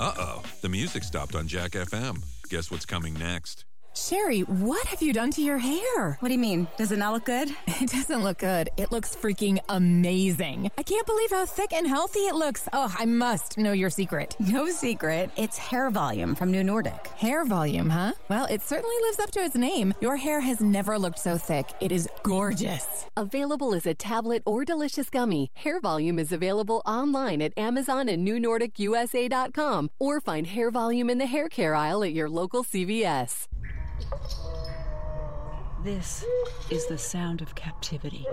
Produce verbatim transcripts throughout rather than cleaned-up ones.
Uh-oh, the music stopped on Jack F M. Guess what's coming next? Sherry, what have you done to your hair? What do you mean? Does it not look good? It doesn't look good. It looks freaking amazing. I can't believe how thick and healthy it looks. Oh, I must know your secret. No secret. It's hair volume from New Nordic. Hair volume, huh? Well, it certainly lives up to its name. Your hair has never looked so thick. It is gorgeous. Available as a tablet or delicious gummy, Hair Volume is available online at Amazon and New Nordic U S A dot com, or find Hair Volume in the hair care aisle at your local C V S. This is the sound of captivity.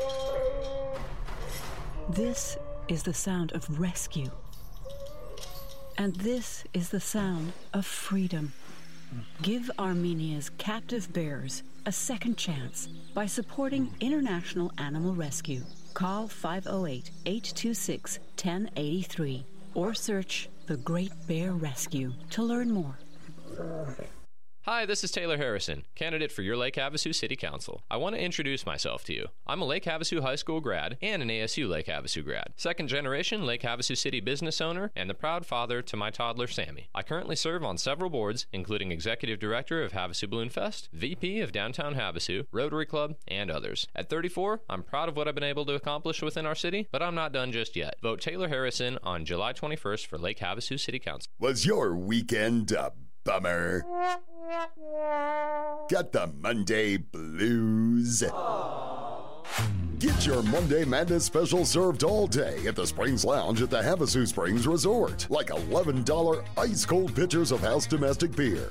This is the sound of rescue. And this is the sound of freedom. Give Armenia's captive bears a second chance by supporting International Animal Rescue. Call five oh eight, eight two six, one oh eight three or search The Great Bear Rescue to learn more. Hi, this is Taylor Harrison, candidate for your Lake Havasu City Council. I want to introduce myself to you. I'm a Lake Havasu High School grad and an A S U Lake Havasu grad, second generation Lake Havasu City business owner, and the proud father to my toddler Sammy. I currently serve on several boards, including executive director of Havasu Balloon Fest, V P of Downtown Havasu, Rotary Club, and others. At thirty-four, I'm proud of what I've been able to accomplish within our city, but I'm not done just yet. Vote Taylor Harrison on July twenty-first for Lake Havasu City Council. Was your weekend a bummer? Got the Monday blues? Get your Monday Madness special served all day at the Springs Lounge at the Havasu Springs Resort. Like eleven dollars ice-cold pitchers of house domestic beer,